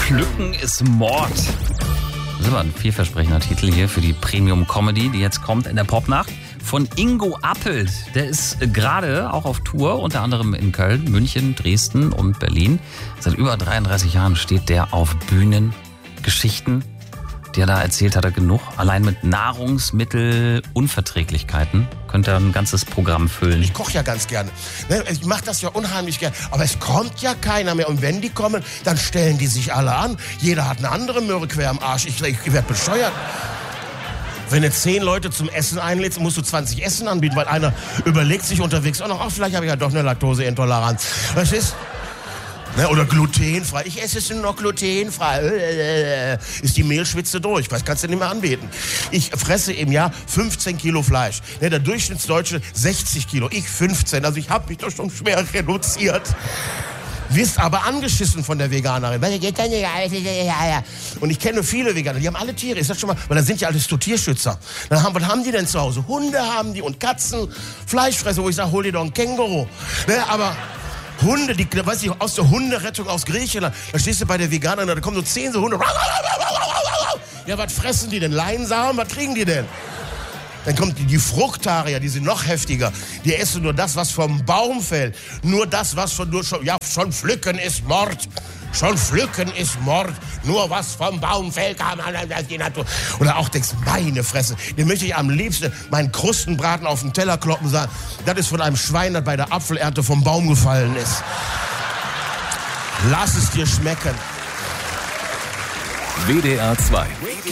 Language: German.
Pflücken ist Mord. Das ist aber ein vielversprechender Titel hier für die Premium-Comedy, die jetzt kommt in der Popnacht. Von Ingo Appelt. Der ist gerade auch auf Tour, unter anderem in Köln, München, Dresden und Berlin. Seit über 33 Jahren steht der auf Bühnen. Geschichten, die er da erzählt, hat er genug. Allein mit Nahrungsmittelunverträglichkeiten könnte er ein ganzes Programm füllen. Ich koche ja ganz gerne. Ich mache das ja unheimlich gerne. Aber es kommt ja keiner mehr. Und wenn die kommen, dann stellen die sich alle an. Jeder hat eine andere Möhre quer am Arsch. Ich werde bescheuert. Wenn du 10 Leute zum Essen einlädst, musst du 20 Essen anbieten, weil einer überlegt sich unterwegs auch noch, vielleicht habe ich ja doch eine Laktoseintoleranz. Was ist? Oder glutenfrei. Ich esse es nur noch glutenfrei. Ist die Mehlschwitze durch. Was kannst du nicht mehr anbieten? Ich fresse im Jahr 15 Kilo Fleisch. Der Durchschnittsdeutsche 60 Kilo. Ich 15. Also ich habe mich doch schon schwer reduziert. Wirst aber angeschissen von der Veganerin. Und ich kenne viele Veganer, die haben alle Tiere. Ist das schon mal, weil da sind ja alles Tierschützer. Was haben die denn zu Hause? Hunde haben die und Katzen, Fleischfresser, wo ich sage, hol dir doch ein Känguru. Aber Hunde, die, weiß ich, aus der Hunderettung aus Griechenland, da stehst du bei der Veganerin, da kommen so 10 so Hunde. Ja, was fressen die denn? Leinsamen, was kriegen die denn? Dann kommt die Fruchtarier, die sind noch heftiger. Die essen nur das, was vom Baum fällt. Nur das, was schon pflücken ist Mord. Schon pflücken ist Mord. Nur was vom Baum fällt, kann man die Natur. Oder auch denkst, meine Fresse, den möchte ich am liebsten meinen Krustenbraten auf den Teller kloppen sagen. Das ist von einem Schwein, das bei der Apfelernte vom Baum gefallen ist. Lass es dir schmecken. WDR 2.